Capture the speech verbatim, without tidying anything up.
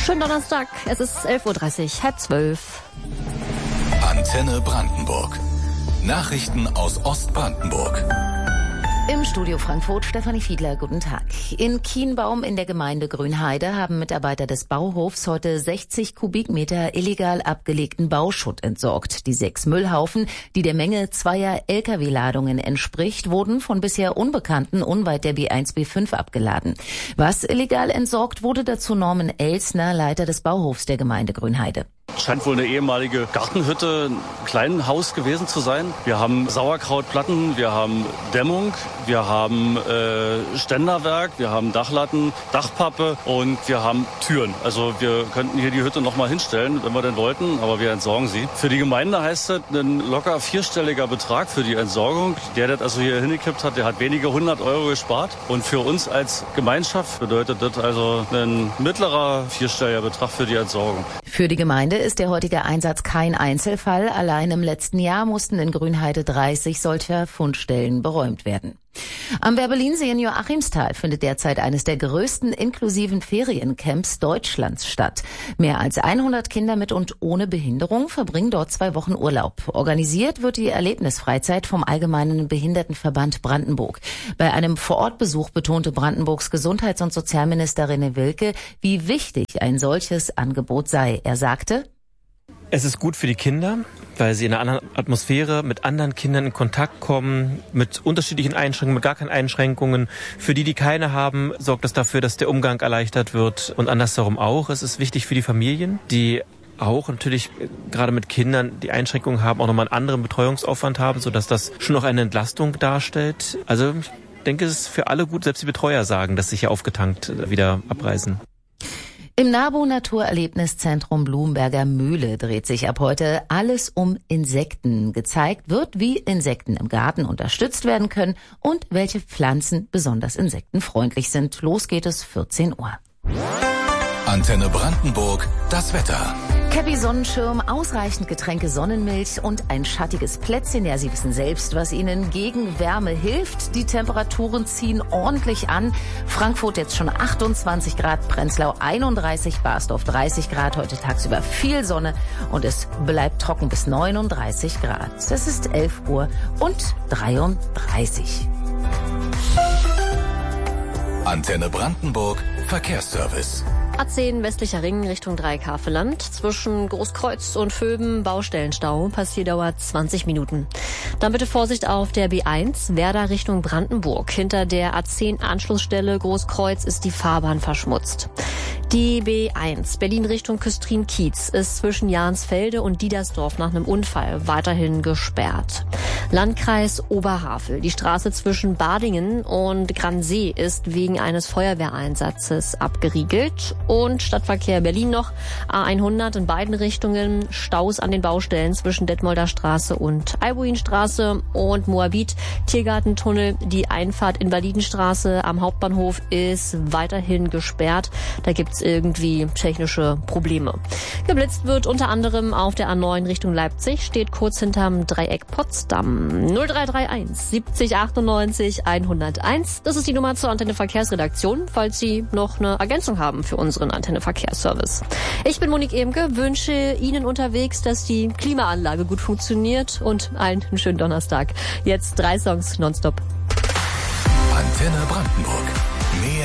Schönen Donnerstag, es ist elf Uhr dreißig, halb zwölf. Antenne Brandenburg. Nachrichten aus Ostbrandenburg. Im Studio Frankfurt, Stefanie Fiedler, guten Tag. In Kienbaum in der Gemeinde Grünheide haben Mitarbeiter des Bauhofs heute sechzig Kubikmeter illegal abgelegten Bauschutt entsorgt. Die sechs Müllhaufen, die der Menge zweier L K W-Ladungen entspricht, wurden von bisher Unbekannten unweit der B eins B fünf abgeladen. Was illegal entsorgt wurde, dazu Norman Elsner, Leiter des Bauhofs der Gemeinde Grünheide. Es scheint wohl eine ehemalige Gartenhütte, ein kleines Haus gewesen zu sein. Wir haben Sauerkrautplatten, wir haben Dämmung, wir haben äh, Ständerwerk, wir haben Dachlatten, Dachpappe und wir haben Türen. Also wir könnten hier die Hütte noch mal hinstellen, wenn wir denn wollten, aber wir entsorgen sie. Für die Gemeinde heißt das ein locker vierstelliger Betrag für die Entsorgung. Der, der das also hier hingekippt hat, der hat wenige hundert Euro gespart. Und für uns als Gemeinschaft bedeutet das also ein mittlerer vierstelliger Betrag für die Entsorgung. Für die Gemeinde ist der heutige Einsatz kein Einzelfall. Allein im letzten Jahr mussten in Grünheide dreißig solcher Fundstellen beräumt werden. Am Werbellinsee in Joachimsthal findet derzeit eines der größten inklusiven Feriencamps Deutschlands statt. Mehr als hundert Kinder mit und ohne Behinderung verbringen dort zwei Wochen Urlaub. Organisiert wird die Erlebnisfreizeit vom Allgemeinen Behindertenverband Brandenburg. Bei einem Vorortbesuch betonte Brandenburgs Gesundheits- und Sozialminister René Wilke, wie wichtig ein solches Angebot sei. Er sagte: Es ist gut für die Kinder, weil sie in einer anderen Atmosphäre mit anderen Kindern in Kontakt kommen, mit unterschiedlichen Einschränkungen, mit gar keinen Einschränkungen. Für die, die keine haben, sorgt das dafür, dass der Umgang erleichtert wird und andersherum auch. Es ist wichtig für die Familien, die auch natürlich gerade mit Kindern die Einschränkungen haben, auch nochmal einen anderen Betreuungsaufwand haben, sodass das schon noch eine Entlastung darstellt. Also ich denke, es ist für alle gut, selbst die Betreuer sagen, dass sie hier aufgetankt wieder abreisen. Im NABU-Naturerlebniszentrum Blumberger Mühle dreht sich ab heute alles um Insekten. Gezeigt wird, wie Insekten im Garten unterstützt werden können und welche Pflanzen besonders insektenfreundlich sind. Los geht es vierzehn Uhr. Antenne Brandenburg, das Wetter. Käppi, Sonnenschirm, ausreichend Getränke, Sonnenmilch und ein schattiges Plätzchen. Ja, Sie wissen selbst, was Ihnen gegen Wärme hilft. Die Temperaturen ziehen ordentlich an. Frankfurt jetzt schon achtundzwanzig Grad, Prenzlau einunddreißig, Barsdorf dreißig Grad. Heute tagsüber viel Sonne und es bleibt trocken bis neununddreißig Grad. Es ist elf Uhr und dreiunddreißig. Antenne Brandenburg, Verkehrsservice. A zehn westlicher Ring Richtung Dreieckhaveland. Zwischen Großkreuz und Vöben Baustellenstau. Passierdauer zwanzig Minuten. Dann bitte Vorsicht auf der B eins, Werder Richtung Brandenburg. Hinter der A zehn Anschlussstelle Großkreuz ist die Fahrbahn verschmutzt. Die B eins, Berlin Richtung Küstrin-Kiez, ist zwischen Jahnsfelde und Diedersdorf nach einem Unfall weiterhin gesperrt. Landkreis Oberhavel. Die Straße zwischen Badingen und Gransee ist wegen eines Feuerwehreinsatzes abgeriegelt. Und Stadtverkehr Berlin noch. A hundert in beiden Richtungen. Staus an den Baustellen zwischen Detmolder Straße und Albuinstraße und Moabit. Tiergartentunnel. Die Einfahrt Invalidenstraße am Hauptbahnhof ist weiterhin gesperrt. Da gibt's irgendwie technische Probleme. Geblitzt wird unter anderem auf der A neun Richtung Leipzig. Steht kurz hinterm Dreieck Potsdam. null drei drei eins siebzig achtundneunzig hunderteins. Das ist die Nummer zur Antenne Verkehrsredaktion, falls Sie noch eine Ergänzung haben für unseren Antenne Verkehrsservice. Ich bin Monique Emke, wünsche Ihnen unterwegs, dass die Klimaanlage gut funktioniert und allen einen schönen Donnerstag. Jetzt drei Songs nonstop. Antenne Brandenburg. Mehr